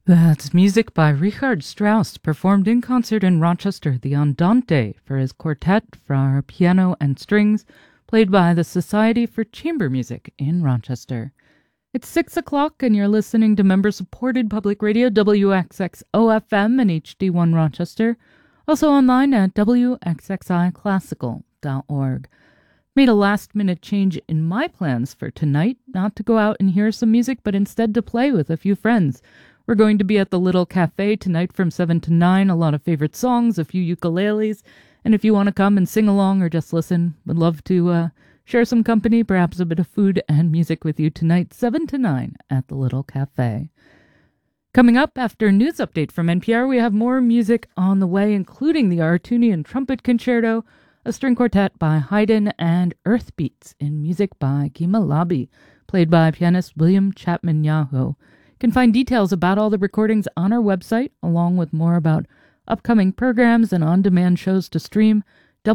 That's music by Richard Strauss, performed in concert in Rochester, the Andante, for his quartet for piano and strings, played by the Society for Chamber Music in Rochester. It's 6 o'clock, and you're listening to member-supported public radio WXXO-FM and HD1 Rochester, also online at WXXIClassical.org. Made a last-minute change in my plans for tonight, not to go out and hear some music, but instead to play with a few friends. We're going to be at the Little Cafe tonight from 7 to 9, a lot of favorite songs, a few ukuleles, and if you want to come and sing along or just listen, would love to share some company, perhaps a bit of food and music with you tonight, 7 to 9 at the Little Cafe. Coming up after a news update from NPR, we have more music on the way, including the Artunian Trumpet Concerto, a string quartet by Haydn, and Earth Beats in music by Kima Labi, played by pianist William Chapman Yahoo. You can find details about all the recordings on our website, along with more about upcoming programs and on-demand shows to stream,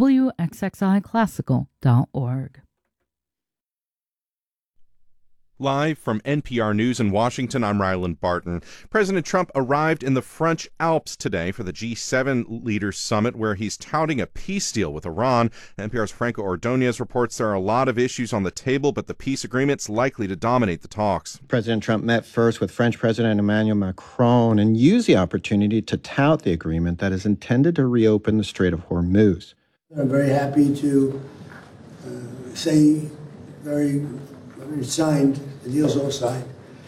WXXIClassical.org. Live from NPR News in Washington, I'm Ryland Barton. President Trump arrived in the French Alps today for the G7 Leaders Summit, where he's touting a peace deal with Iran. NPR's Franco Ordonez reports there are a lot of issues on the table, but the peace agreement's likely to dominate the talks. President Trump met first with French President Emmanuel Macron and used the opportunity to tout the agreement that is intended to reopen the Strait of Hormuz. I'm very happy to say it's signed, the deal's all signed,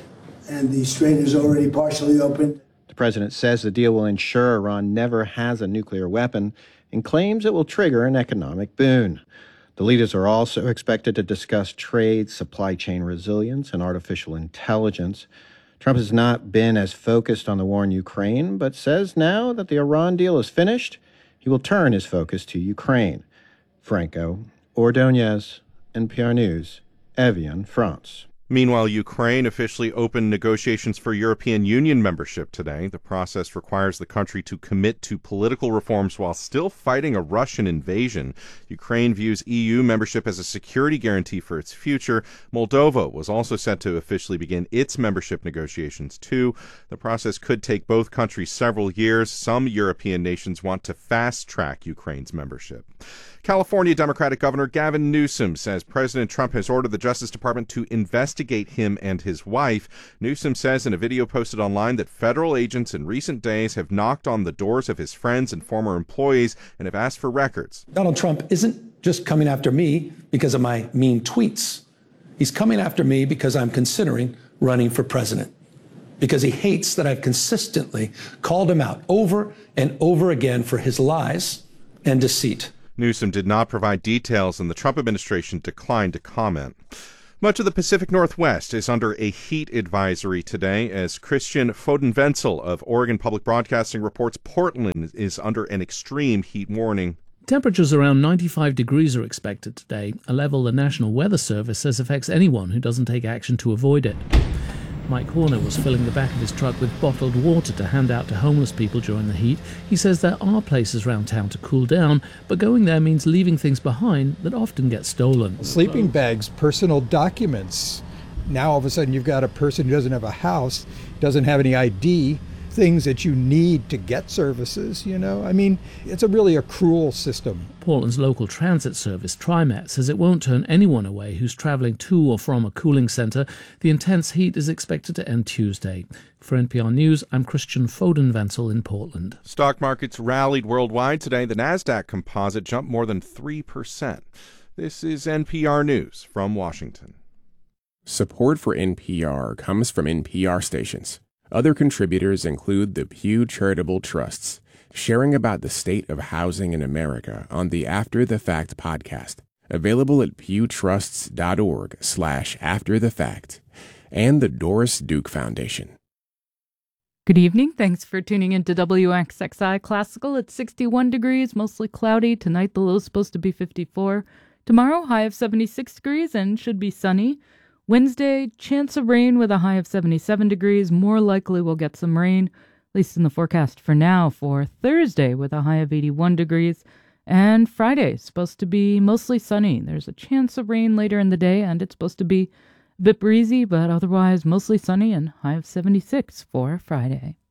and the strait is already partially opened. The president says the deal will ensure Iran never has a nuclear weapon and claims it will trigger an economic boon. The leaders are also expected to discuss trade, supply chain resilience, and artificial intelligence. Trump has not been as focused on the war in Ukraine, but says now that the Iran deal is finished, he will turn his focus to Ukraine. Franco Ordonez, NPR News, Evian, France. Meanwhile, Ukraine officially opened negotiations for European Union membership today. The process requires the country to commit to political reforms while still fighting a Russian invasion. Ukraine views EU membership as a security guarantee for its future. Moldova was also set to officially begin its membership negotiations, too. The process could take both countries several years. Some European nations want to fast-track Ukraine's membership. California Democratic Governor Gavin Newsom says President Trump has ordered the Justice Department to investigate him and his wife. Newsom says in a video posted online that federal agents in recent days have knocked on the doors of his friends and former employees and have asked for records. Donald Trump isn't just coming after me because of my mean tweets. He's coming after me because I'm considering running for president, because he hates that I've consistently called him out over and over again for his lies and deceit. Newsom did not provide details, and the Trump administration declined to comment. Much of the Pacific Northwest is under a heat advisory today, as Christian Foden-Wenzel of Oregon Public Broadcasting reports Portland is under an extreme heat warning. Temperatures around 95 degrees are expected today, a level the National Weather Service says affects anyone who doesn't take action to avoid it. Mike Horner was filling the back of his truck with bottled water to hand out to homeless people during the heat. He says there are places around town to cool down, but going there means leaving things behind that often get stolen. Sleeping bags, personal documents. Now all of a sudden you've got a person who doesn't have a house, doesn't have any ID, things that you need to get services, you know. I mean, it's really a cruel system. Portland's local transit service, TriMet, says it won't turn anyone away who's travelling to or from a cooling centre. The intense heat is expected to end Tuesday. For NPR News, I'm Christian Foden-Wenzel in Portland. Stock markets rallied worldwide today. The Nasdaq Composite jumped more than 3%. This is NPR News from Washington. Support for NPR comes from NPR stations. Other contributors include the Pew Charitable Trusts, sharing about the state of housing in America on the After the Fact podcast, available at pewtrusts.org/afterthefact, and the Doris Duke Foundation. Good evening. Thanks for tuning in to WXXI Classical. It's 61 degrees, mostly cloudy. Tonight the low is supposed to be 54. Tomorrow, high of 76 degrees and should be sunny. Wednesday, chance of rain with a high of 77 degrees. More likely we'll get some rain, at least in the forecast for now. For Thursday, with a high of 81 degrees. And Friday, supposed to be mostly sunny. There's a chance of rain later in the day, and it's supposed to be A bit breezy, but otherwise mostly sunny and high of 76 for Friday.